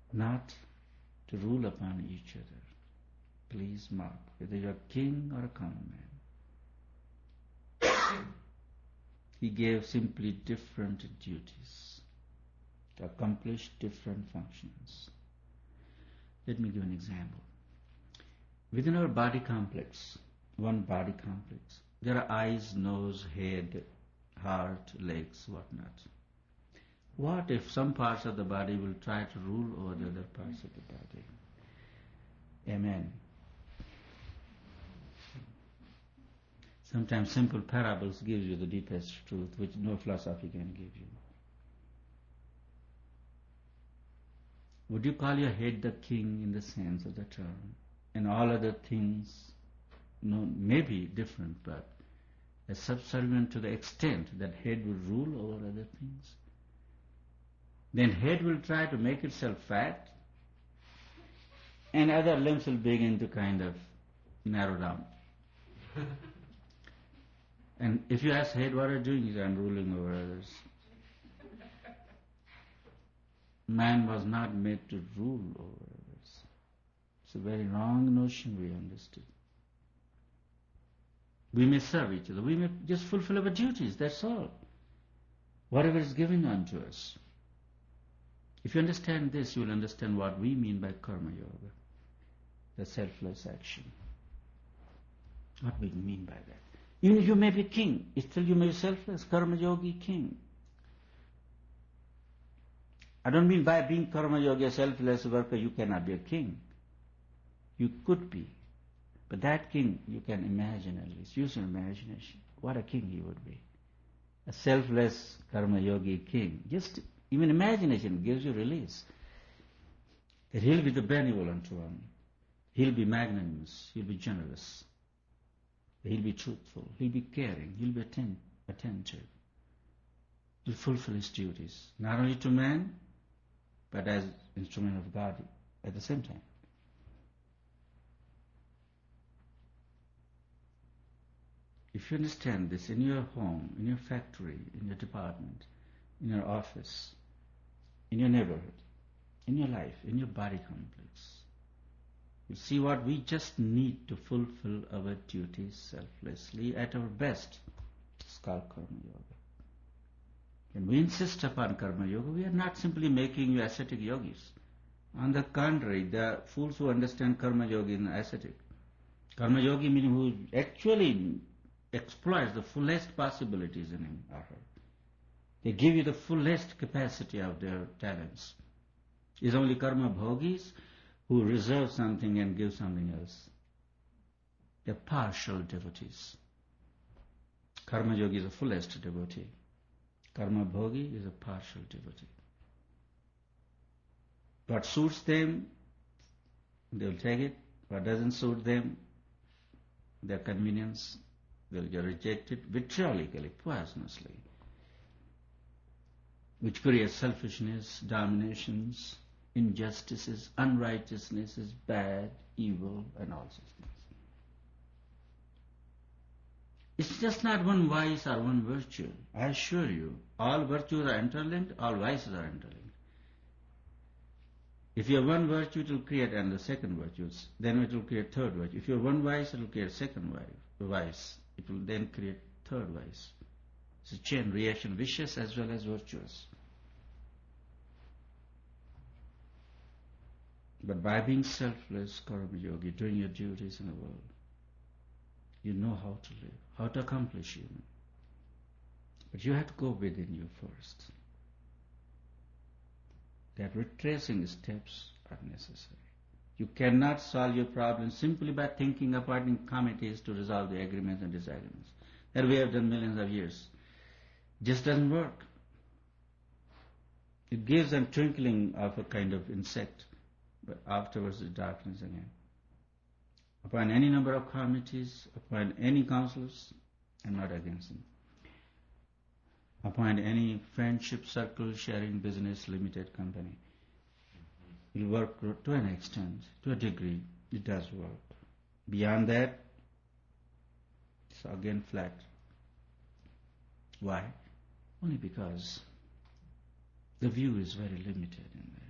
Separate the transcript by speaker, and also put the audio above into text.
Speaker 1: not to rule upon each other. Please mark, whether you are king or a common man. He gave simply different duties to accomplish different functions. Let me give an example. Within our body complex, one body complex, there are eyes, nose, head, heart, legs, whatnot. What if some parts of the body will try to rule over the other parts of the body? Amen. Sometimes simple parables gives you the deepest truth which no philosophy can give you. Would you call your head the king in the sense of the term? And all other things may be different, but as subservient to the extent that head will rule over other things? Then head will try to make itself fat, and other limbs will begin to kind of narrow down. And if you ask head, what are you doing? He says, I'm ruling over others. Man was not made to rule over others. It's a very wrong notion we understood. We may serve each other. We may just fulfill our duties, that's all. Whatever is given unto us. If you understand this, you will understand what we mean by karma yoga, the selfless action. What we mean by that. Even if you may be king, still you may be selfless, karma yogi king. I don't mean by being karma yogi, a selfless worker, you cannot be a king. You could be. But that king, you can imagine at least. Use your imagination. What a king he would be. A selfless karma yogi king. Just even imagination gives you release. That he'll be the benevolent one. He'll be magnanimous. He'll be generous. He'll be truthful. He'll be caring. He'll be attentive. He'll fulfill his duties. Not only to man, but as instrument of God at the same time. If you understand this in your home, in your factory, in your department, in your office, in your neighborhood, in your life, in your body complex, you see what we just need to fulfill our duties selflessly at our best. It's called karma yoga. When we insist upon karma yoga, we are not simply making you ascetic yogis. On the contrary, the fools who understand karma yogi are ascetic. Karma yogi meaning who actually exploits the fullest possibilities in him or her. They give you the fullest capacity of their talents. It's only karma bhogis who reserve something and give something else. They're partial devotees. Karma yogi is the fullest devotee. Karma bhogi is a partial devotee. What suits them, they'll take it. What doesn't suit them, their convenience, they'll reject it vitriolically, poisonously, which creates selfishness, dominations, injustices, unrighteousnesses, bad, evil, and all such things. It's just not one vice or one virtue. I assure you, all virtues are interlinked, all vices are interlinked. If you have one virtue, it will create another second virtue. Then it will create third virtue. If you have one vice, it will create second vice. It will then create third vice. It's a chain reaction, vicious as well as virtuous. But by being selfless, karma yogi, doing your duties in the world, you know how to live, how to accomplish even. But you have to go within you first. That retracing steps are necessary. You cannot solve your problems simply by thinking appointing committees to resolve the agreements and disagreements. That we have done millions of years. Just doesn't work. It gives a twinkling of a kind of insect, but afterwards it's darkness again. Appoint any number of committees, appoint any counselors, I'm not against them. Appoint any friendship circle, sharing business, limited company. It will work to an extent, to a degree, it does work. Beyond that, it's again flat. Why? Only because the view is very limited in there.